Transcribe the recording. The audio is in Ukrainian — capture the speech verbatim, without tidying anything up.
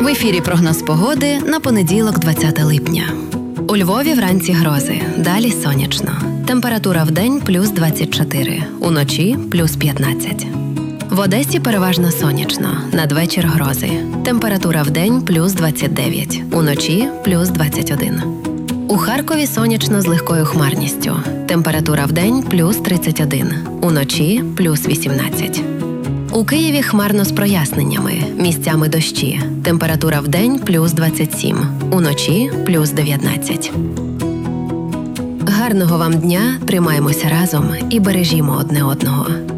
ефірі прогноз погоди на понеділок, двадцяте липня. У Львові вранці грози, далі сонячно. Температура вдень – плюс двадцять чотири, уночі – плюс п'ятнадцять. В Одесі переважно сонячно, надвечір грози. Температура вдень – плюс двадцять дев'ять, уночі – плюс двадцять один. У Харкові сонячно з легкою хмарністю. Температура вдень – плюс тридцять один, уночі – плюс вісімнадцять. У Києві хмарно з проясненнями, місцями дощі. Температура вдень – плюс двадцять сім, уночі – плюс дев'ятнадцять. Гарного вам дня, тримаємося разом і бережімо одне одного.